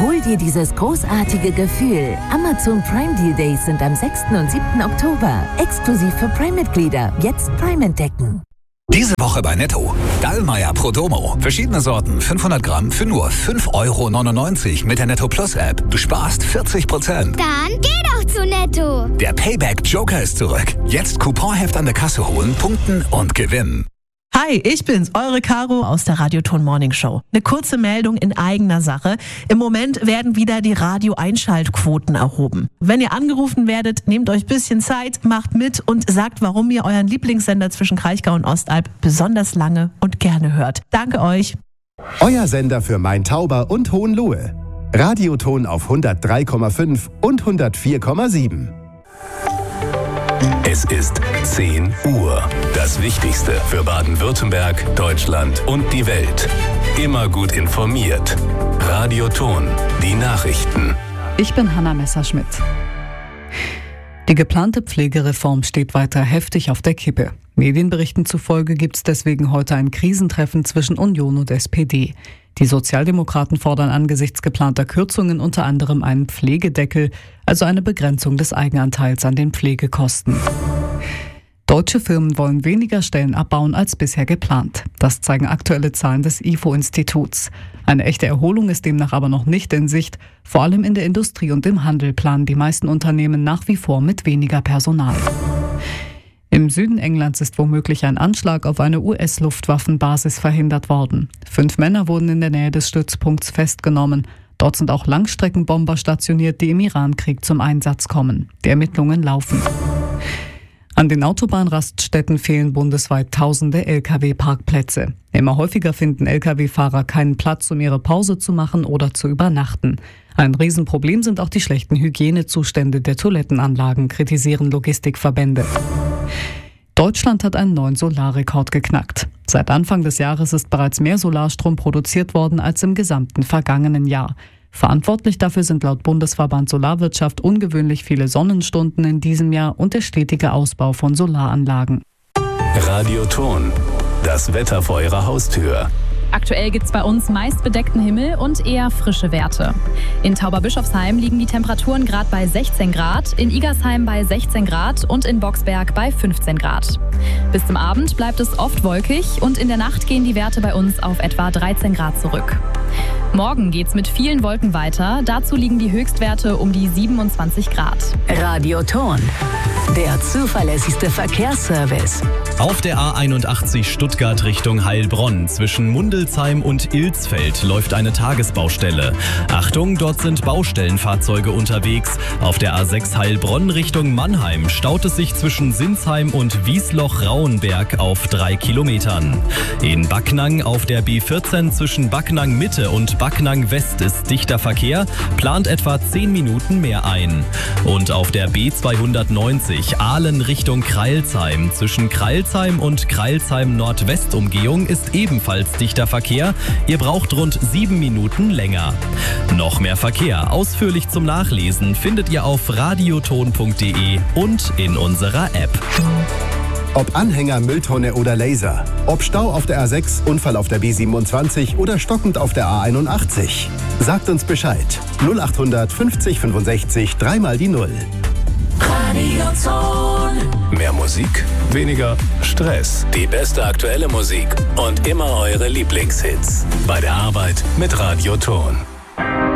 Hol dir dieses großartige Gefühl. Amazon Prime Deal Days sind am 6. und 7. Oktober. Exklusiv für Prime-Mitglieder. Jetzt Prime entdecken. Diese Woche bei Netto. Dallmayr Prodomo. Verschiedene Sorten, 500 Gramm für nur 5,99 € mit der Netto Plus App. Du sparst 40%. Dann geh doch zu Netto. Der Payback Joker ist zurück. Jetzt Couponheft an der Kasse holen, punkten und gewinnen. Hi, ich bin's, eure Caro aus der Radioton Morning Show. Eine kurze Meldung in eigener Sache. Im Moment werden wieder die Radio-Einschaltquoten erhoben. Wenn ihr angerufen werdet, nehmt euch ein bisschen Zeit, macht mit und sagt, warum ihr euren Lieblingssender zwischen Kraichgau und Ostalb besonders lange und gerne hört. Danke euch. Euer Sender für Main-Tauber und Hohenlohe. Radioton auf 103,5 und 104,7. Es ist 10 Uhr. Das Wichtigste für Baden-Württemberg, Deutschland und die Welt. Immer gut informiert. Radioton, die Nachrichten. Ich bin Hanna Messerschmidt. Die geplante Pflegereform steht weiter heftig auf der Kippe. Medienberichten zufolge gibt es deswegen heute ein Krisentreffen zwischen Union und SPD. Die Sozialdemokraten fordern angesichts geplanter Kürzungen unter anderem einen Pflegedeckel, also eine Begrenzung des Eigenanteils an den Pflegekosten. Deutsche Firmen wollen weniger Stellen abbauen als bisher geplant. Das zeigen aktuelle Zahlen des IFO-Instituts. Eine echte Erholung ist demnach aber noch nicht in Sicht. Vor allem in der Industrie und im Handel planen die meisten Unternehmen nach wie vor mit weniger Personal. Im Süden Englands ist womöglich ein Anschlag auf eine US-Luftwaffenbasis verhindert worden. 5 Männer wurden in der Nähe des Stützpunkts festgenommen. Dort sind auch Langstreckenbomber stationiert, die im Irankrieg zum Einsatz kommen. Die Ermittlungen laufen. An den Autobahnraststätten fehlen bundesweit tausende Lkw-Parkplätze. Immer häufiger finden Lkw-Fahrer keinen Platz, um ihre Pause zu machen oder zu übernachten. Ein Riesenproblem sind auch die schlechten Hygienezustände der Toilettenanlagen, kritisieren Logistikverbände. Deutschland hat einen neuen Solarrekord geknackt. Seit Anfang des Jahres ist bereits mehr Solarstrom produziert worden als im gesamten vergangenen Jahr. Verantwortlich dafür sind laut Bundesverband Solarwirtschaft ungewöhnlich viele Sonnenstunden in diesem Jahr und der stetige Ausbau von Solaranlagen. Radioton, das Wetter vor eurer Haustür. Aktuell gibt es bei uns meist bedeckten Himmel und eher frische Werte. In Tauberbischofsheim liegen die Temperaturen gerade bei 16 Grad, in Igersheim bei 16 Grad und in Boxberg bei 15 Grad. Bis zum Abend bleibt es oft wolkig und in der Nacht gehen die Werte bei uns auf etwa 13 Grad zurück. Morgen geht's mit vielen Wolken weiter. Dazu liegen die Höchstwerte um die 27 Grad. Radioton, der zuverlässigste Verkehrsservice. Auf der A81 Stuttgart Richtung Heilbronn zwischen Mundelsheim und Ilsfeld läuft eine Tagesbaustelle. Achtung, dort sind Baustellenfahrzeuge unterwegs. Auf der A6 Heilbronn Richtung Mannheim staut es sich zwischen Sinsheim und Wiesloch-Rauenberg auf 3 Kilometern. In Backnang auf der B14 zwischen Backnang Mitte und Backnang West ist dichter Verkehr, plant etwa 10 Minuten mehr ein. Und auf der B290 Ahlen Richtung Crailsheim zwischen Crailsheim und Crailsheim Nordwestumgehung ist ebenfalls dichter Verkehr. Ihr braucht rund 7 Minuten länger. Noch mehr Verkehr ausführlich zum Nachlesen findet ihr auf radioton.de und in unserer App. Ob Anhänger, Mülltonne oder Laser. Ob Stau auf der A6, Unfall auf der B27 oder stockend auf der A81. Sagt uns Bescheid. 0800 50 65 3 die 0. Radioton. Mehr Musik, weniger Stress. Die beste aktuelle Musik und immer eure Lieblingshits. Bei der Arbeit mit Radioton.